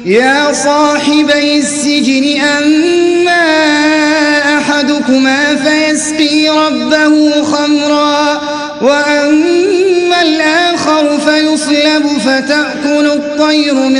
يا صاحبي السجن أما أحدكما فيسقي ربه خمرا وأما الآخر فيصلب فتأكل الطير من